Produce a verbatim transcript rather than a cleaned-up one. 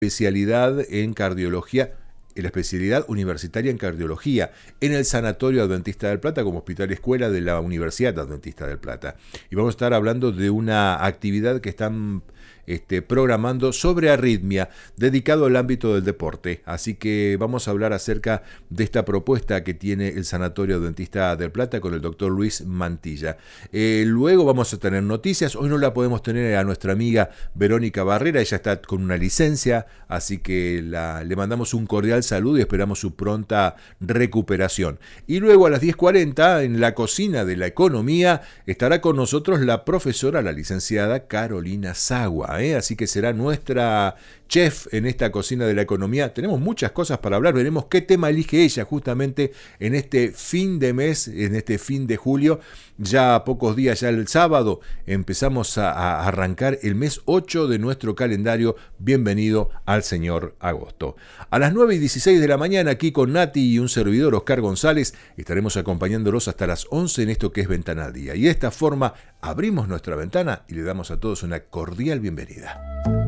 especialidad en cardiología, en la especialidad universitaria en cardiología, en el Sanatorio Adventista del Plata como hospital escuela de la Universidad Adventista del Plata. Y vamos a estar hablando de una actividad que están este, programando sobre arritmia, dedicado al ámbito del deporte. Así que vamos a hablar acerca de esta propuesta que tiene el Sanatorio Adventista del Plata con el doctor Luis Mantilla. Eh, luego vamos a tener noticias. Hoy no la podemos tener a nuestra amiga Verónica Barrera, ella está con una licencia, así que la, le mandamos un cordial saludo y esperamos su pronta recuperación. Y luego a las diez cuarenta, en la cocina de la economía, estará con nosotros la profesora, la licenciada Carolina Sagua, ¿eh? Así que será nuestra chef en esta cocina de la economía. Tenemos muchas cosas para hablar, veremos qué tema elige ella justamente en este fin de mes, en este fin de julio. Ya a pocos días, ya el sábado, empezamos a, a arrancar el mes ocho de nuestro calendario. Bienvenido al señor agosto. A las nueve y dieciséis de la mañana, aquí con Nati y un servidor, Oscar González, estaremos acompañándolos hasta las once en esto que es Ventana al Día. Y de esta forma abrimos nuestra ventana y le damos a todos una cordial bienvenida.